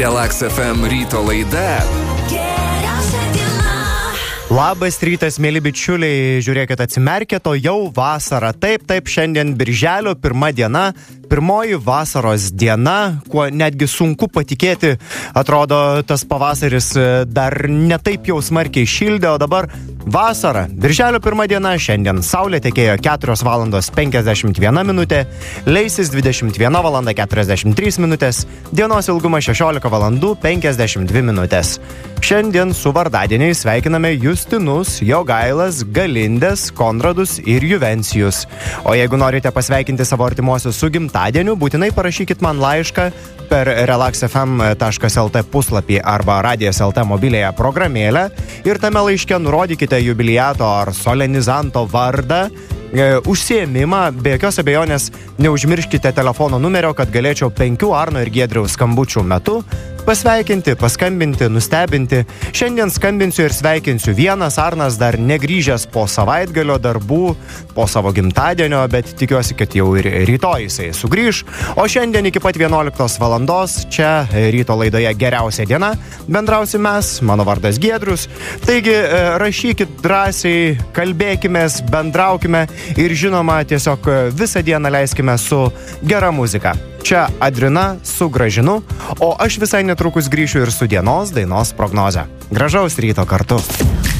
Relax FM ryto laida. Labas rytas, mėly bičiuliai, žiūrėkit, atsimerkit, o jau vasara. Taip, šiandien birželio 1 diena, pirmoji vasaros diena, kuo netgi sunku patikėti, atrodo, tas pavasaris dar netaip jau smarkiai šildė, o dabar vasara. Birželio 1 diena, šiandien saulė tekėjo 4 valandos 51 minutė, leisis 21 valanda 43 minutės, dienos ilgumas 16 valandų 52 minutės. Šiandien su vardadieniais sveikiname Justinus, Jogailas, Galindės, Konradus ir Juvencijus. O jeigu norite pasveikinti savo artimuosius su gimtadieniu, būtinai parašykit man laišką per relaxfm.lt puslapį arba Radijas.lt mobiliąją programėlę ir tame laiške nurodykite jubiliato ar solenizanto vardą, užsiėmimą, be jokios abejonės neužmirškite telefono numerio, kad galėčiau 5 Arno ir Giedriaus skambučių metu pasveikinti, paskambinti, nustebinti. Šiandien skambinsiu ir sveikinsiu. Vienas Arnas dar negrįžęs po savaitgalio darbų, po savo gimtadienio, bet tikiuosi, kad jau ir rytoj jisai sugrįž. O šiandien iki pat 11 valandos čia ryto laidoje Geriausia diena bendrausim mes, mano vardas Giedrius. Taigi rašykit drąsiai, kalbėkimės, bendraukime ir žinoma tiesiog visą dieną leiskime su gera muzika. Čia Adrina su Gražinu, o aš visai netrukus grįšiu ir su dienos dainos prognoze. Gražaus ryto kartu.